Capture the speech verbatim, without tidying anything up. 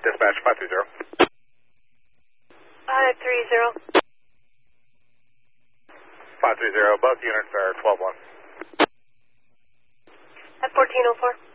Dispatch five three zero. five three zero. five three zero, both units are twelve one. At fourteen oh four.